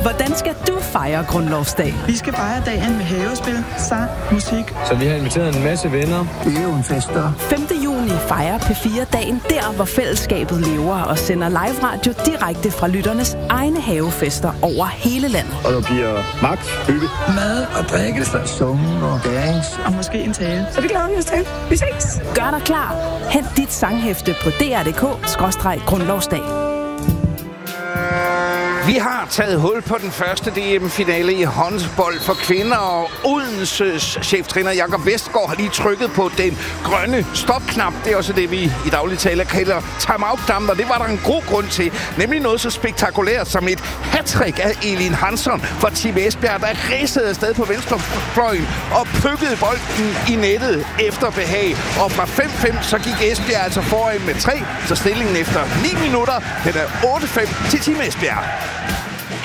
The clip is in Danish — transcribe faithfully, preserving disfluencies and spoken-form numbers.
Hvordan skal du fejre grundlovsdag? Vi skal fejre dagen med havespil, sang, musik. Så vi har inviteret en masse venner. Øvnfester. femte juni fejrer P fire dagen der, hvor fællesskabet lever og sender live radio direkte fra lytternes egne havefester over hele landet. Og der bliver max hygge. Mad og drikke, sunge og dance. Og måske en tale. Så det glæder vi os til. Vi ses. Gør dig klar. Hent dit sanghæfte på d r punktum d k skråstreg grundlovsdag. Vi har taget hul på den første D M-finale i håndbold for kvinder, og Odenses cheftræner Jakob Vestgaard har lige trykket på den grønne stopknap. Det er også det, vi i daglig tale kalder timeout-knappen, og det var der en god grund til. Nemlig noget så spektakulært som et hattrick af Elin Hansson fra Team Esbjerg, der ræsede afsted på venstrefløjen og plukkede bolden i nettet efter behag. Og fra fem fem så gik Esbjerg altså foran med tre, så stillingen efter ni minutter, den er otte fem til Team Esbjerg.